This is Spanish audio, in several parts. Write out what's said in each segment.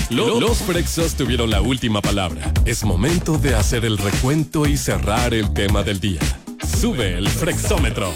Los Frexos tuvieron la última palabra. Es momento de hacer el recuento y cerrar el tema del día. Sube el Frexómetro.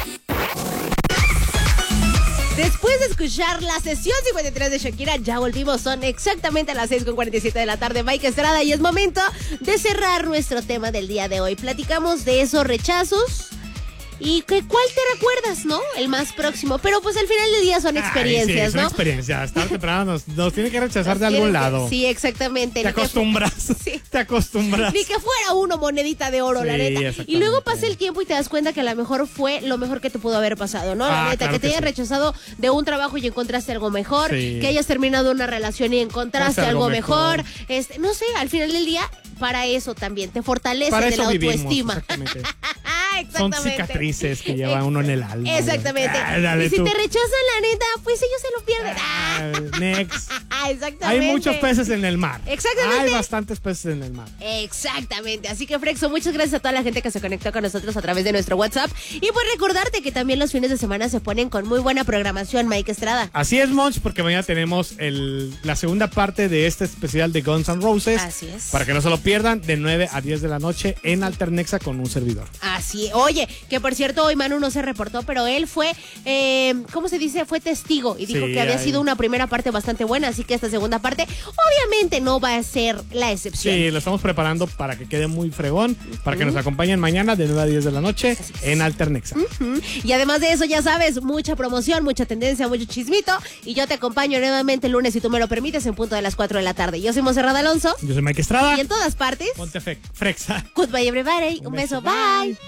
Después de escuchar la sesión 53 de Shakira, ya volvimos. Son exactamente las 6:47 de la tarde, Mike Estrada, y es momento de cerrar nuestro tema del día de hoy. Platicamos de esos rechazos y cuál te recuerdas, ¿no? El más próximo. Pero pues al final del día son experiencias, sí, ¿no? Son experiencias. Tarde o temprano nos tiene que rechazar de algún lado. Sí, exactamente. Te acostumbras. Sí. Te acostumbras. Ni que fuera uno monedita de oro, Sí, la neta. Y exactamente. luego pasa el tiempo y te das cuenta que a lo mejor fue lo mejor que te pudo haber pasado, ¿no? La neta, claro que te que hayan sí. rechazado de un trabajo y encontraste algo mejor, Sí. que hayas terminado una relación y encontraste algo mejor. No sé, al final del día, para eso también, te fortalece Para de eso la vivimos, autoestima. exactamente. Son Exactamente. cicatrices que lleva uno en el alma. Exactamente. Dale Y si tú. te rechazan, la neta, pues ellos se lo pierden. Next. Exactamente. Hay muchos peces en el mar. Exactamente. Hay bastantes peces en el mar. Exactamente, así que Frexo, muchas gracias a toda la gente que se conectó con nosotros a través de nuestro WhatsApp. Y pues recordarte que también los fines de semana se ponen con muy buena programación, Mike Estrada. Así es, Monch, porque mañana tenemos la segunda parte de este especial de Guns N' Roses. Así es. Para que no se lo pierdan, de 9 a 10 de la noche en Alternexa con un servidor. Así, oye, que por cierto hoy Manu no se reportó, pero él fue, ¿cómo se dice? Fue testigo y dijo Sí, que había ahí. sido una primera parte bastante buena, así que esta segunda parte obviamente no va a ser la excepción. Sí, lo estamos preparando para que quede muy fregón, para que nos acompañen mañana de 9 a 10 de la noche en Alternexa. Y además de eso, ya sabes, mucha promoción, mucha tendencia, mucho chismito. Y yo te acompaño nuevamente el lunes, si tú me lo permites, en punto de las 4 de la tarde. Yo soy Monserrat Alonso. Yo soy Mike Estrada. Y en todas partes, Ponte frexa. goodbye everybody. Un beso, bye.